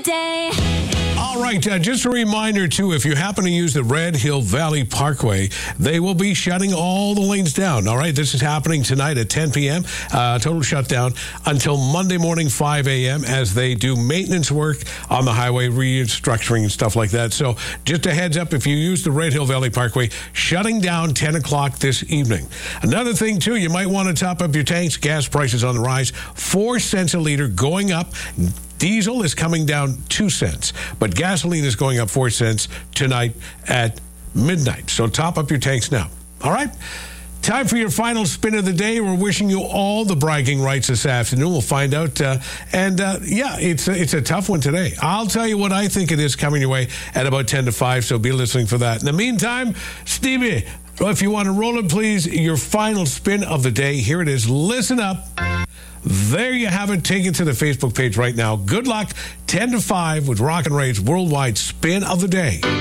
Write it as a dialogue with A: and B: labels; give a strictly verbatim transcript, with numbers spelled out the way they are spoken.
A: Day.
B: All right, uh, just a reminder, too, if you happen to use the Red Hill Valley Parkway, they will be shutting all the lanes down. All right, this is happening tonight at ten p.m., uh, total shutdown until Monday morning, five a.m., as they do maintenance work on the highway, restructuring and stuff like that. So just a heads up, if you use the Red Hill Valley Parkway, shutting down ten o'clock this evening. Another thing, too, you might want to top up your tanks. Gas prices on the rise, four cents a liter going up. Diesel is coming down two cents, but gasoline is going up four cents tonight at midnight. So top up your tanks now. All right? Time for your final spin of the day. We're wishing you all the bragging rights this afternoon. We'll find out. Uh, and, uh, yeah, it's a, it's a tough one today. I'll tell you what I think it is coming your way at about ten to five, so be listening for that. In the meantime, Stevie, if you want to roll it, please, your final spin of the day. Here it is. Listen up. There you have it. Take it to the Facebook page right now. Good luck. ten to five with Rock and Ray's Worldwide Spin of the Day.